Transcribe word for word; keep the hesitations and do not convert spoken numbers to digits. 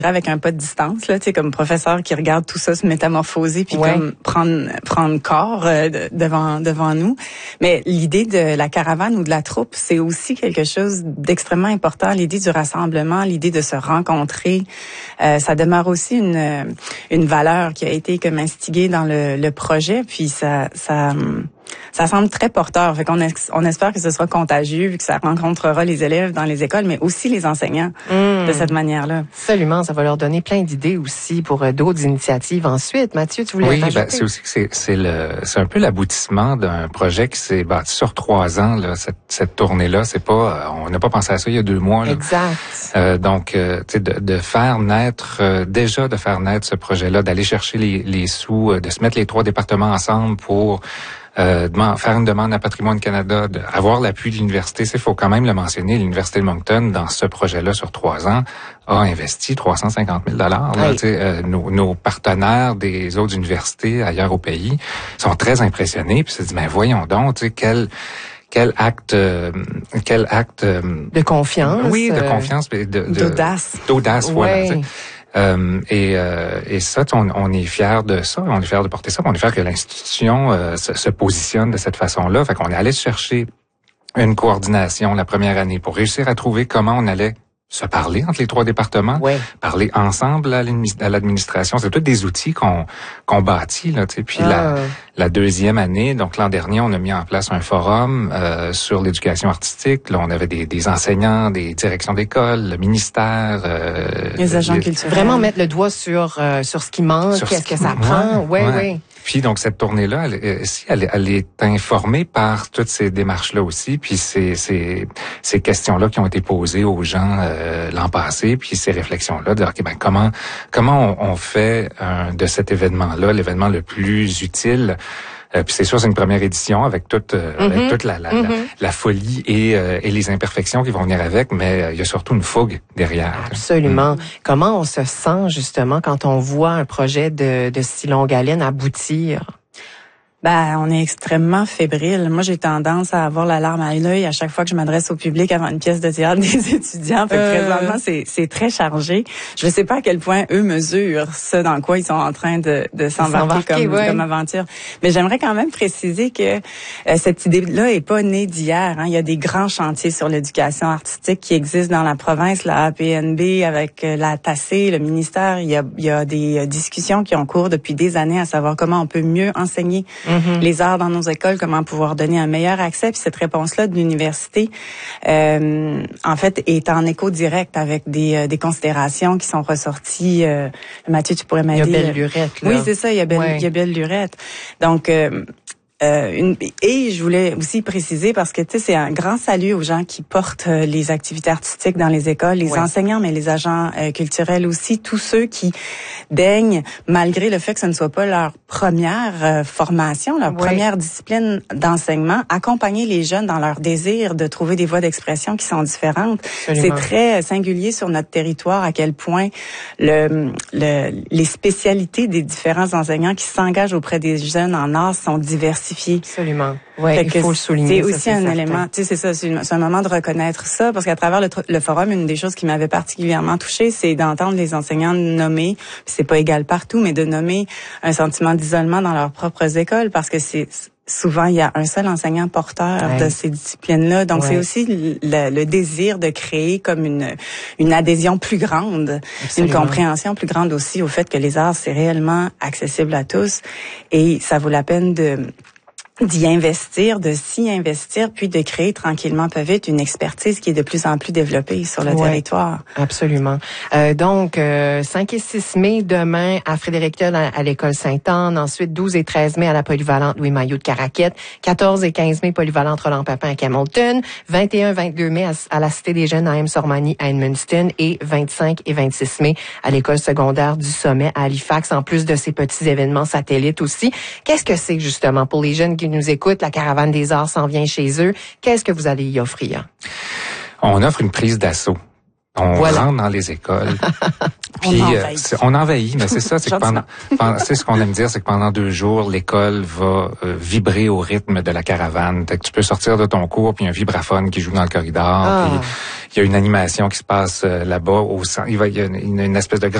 avec un pas de distance, là, tu sais, comme professeur qui regarde tout ça se métamorphoser puis ouais. comme prendre prendre corps euh, de, devant devant nous. Mais l'idée de la caravane ou de la troupe, c'est aussi quelque chose d'extrêmement important. L'idée du rassemblement, l'idée de se rencontrer, euh, ça demeure aussi une une valeur qui a été comme instiguée dans le, le projet. Puis ça ça Ça semble très porteur. Fait qu'on es- on espère que ce sera contagieux, que ça rencontrera les élèves dans les écoles, mais aussi les enseignants mmh. de cette manière-là. Absolument, ça va leur donner plein d'idées aussi pour euh, d'autres initiatives ensuite. Mathieu, tu voulais Oui, rajouter? ben, c'est aussi que c'est, c'est le, c'est un peu l'aboutissement d'un projet qui s'est bâti sur trois ans. Là, cette, cette tournée-là, c'est pas, on n'a pas pensé à ça il y a deux mois. Là. Exact. Euh, donc, euh, tu sais, de, de faire naître, euh, déjà de faire naître ce projet-là, d'aller chercher les, les sous, euh, de se mettre les trois départements ensemble pour Euh, faire une demande à Patrimoine Canada, de, avoir l'appui de l'université. Il faut quand même le mentionner, l'Université de Moncton, dans ce projet-là sur trois ans, a investi trois cent cinquante mille dollars. Oui. Euh, nos, nos partenaires des autres universités ailleurs au pays sont très impressionnés. Puis se disent, mais voyons donc, tu sais, quel... Quel acte, euh, quel acte euh, de confiance. Oui, de confiance, de, de d'audace, d'audace, ouais. voilà. T'sais. Euh, et, euh, et ça, on, on est fiers de ça, on est fiers de porter ça, on est fiers que l'institution euh, se, se positionne de cette façon-là. Fait qu'on est allé chercher une coordination la première année pour réussir à trouver comment on allait se parler entre les trois départements, ouais. parler ensemble à l'administration. C'est tous des outils qu'on qu'on bâtit là. Tu sais. Puis ah. la, la deuxième année, donc l'an dernier, on a mis en place un forum euh, sur l'éducation artistique. Là, on avait des, des enseignants, des directions d'école, le ministère, euh, les agents culturels. Vraiment mettre le doigt sur euh, sur ce qui manque, qu'est-ce que ça prend. Oui, oui. Ouais. Puis donc cette tournée-là, elle, elle, elle est informée par toutes ces démarches-là aussi, puis ces, ces, ces questions-là qui ont été posées aux gens euh, l'an passé, puis ces réflexions-là de ok ben comment comment on, on fait euh, de cet événement-là l'événement le plus utile. Euh, puis c'est sûr, c'est une première édition avec toute, euh, mm-hmm. avec toute la, la, mm-hmm. la, la folie et, euh, et les imperfections qui vont venir avec, mais euh, il y a surtout une fougue derrière. Absolument. Mm. Comment on se sent justement quand on voit un projet de, de si longue haleine aboutir? Ben, on est extrêmement fébrile. Moi, j'ai tendance à avoir la larme à l'œil à chaque fois que je m'adresse au public avant une pièce de théâtre des étudiants. Fait que euh... présentement, c'est, c'est très chargé. Je ne sais pas à quel point eux mesurent ce dans quoi ils sont en train de, de s'embarquer comme, ouais. comme aventure. Mais j'aimerais quand même préciser que euh, cette idée-là est pas née d'hier. Hein. Il y a des grands chantiers sur l'éducation artistique qui existent dans la province, la A P N B avec euh, la T A C, le ministère. Il y a, il y a des discussions qui ont cours depuis des années à savoir comment on peut mieux enseigner Mm-hmm. les arts dans nos écoles, comment pouvoir donner un meilleur accès. Puis cette réponse-là de l'université, euh, en fait, est en écho direct avec des, euh, des considérations qui sont ressorties. Euh, Mathieu, tu pourrais m'aider. Il y a belle lurette, là. Oui, c'est ça, il y a belle, ouais. il y a belle lurette. Donc, euh, Euh, une, et je voulais aussi préciser parce que tu sais c'est un grand salut aux gens qui portent euh, les activités artistiques dans les écoles, les ouais. enseignants, mais les agents euh, culturels aussi, tous ceux qui daignent, malgré le fait que ce ne soit pas leur première euh, formation, leur ouais. première discipline d'enseignement, accompagner les jeunes dans leur désir de trouver des voies d'expression qui sont différentes. Absolument. C'est très singulier sur notre territoire à quel point le, le les spécialités des différents enseignants qui s'engagent auprès des jeunes en arts sont diversifiées. Absolument. Ouais, il faut le souligner. C'est aussi ça, c'est un certain. élément, tu sais, c'est ça, c'est, une, c'est un moment de reconnaître ça, parce qu'à travers le, le forum, une des choses qui m'avait particulièrement touchée, c'est d'entendre les enseignants nommer, puis c'est pas égal partout, mais de nommer un sentiment d'isolement dans leurs propres écoles, parce que c'est souvent il y a un seul enseignant porteur ouais. de ces disciplines-là, donc ouais. c'est aussi le, le désir de créer comme une une adhésion plus grande, Absolument. Une compréhension plus grande aussi au fait que les arts c'est réellement accessible à tous, et ça vaut la peine de d'y investir, de s'y investir, puis de créer tranquillement pas vite une expertise qui est de plus en plus développée sur le ouais, territoire. Absolument. Euh, donc, euh, cinq et six mai, demain, à Frédéric-Tulle, à, à l'École Sainte-Anne. Ensuite, douze et treize mai, à la Polyvalente Louis-Mailloux de Caraquette. quatorze et quinze mai, Polyvalente Roland-Papin à Hamilton. vingt et un vingt-deux mai, à, à la Cité des Jeunes à M-Sormani à Edmundston. Et vingt-cinq et vingt-six mai, à l'École secondaire du Sommet à Halifax, en plus de ces petits événements satellites aussi. Qu'est-ce que c'est, justement, pour les jeunes qui nous écoutent, la Caravane des Arts s'en vient chez eux. Qu'est-ce que vous allez y offrir? On offre une prise d'assaut. On voilà. rentre dans les écoles. Puis on euh, envahit. on envahit, mais c'est ça, c'est que pendant, pendant c'est ce qu'on aime dire, c'est que pendant deux jours, l'école va euh, vibrer au rythme de la caravane. Fait que tu peux sortir de ton cours, puis il y a un vibraphone qui joue dans le corridor, ah. puis il y a une animation qui se passe euh, là-bas au centre. Il va, il y a une, une espèce de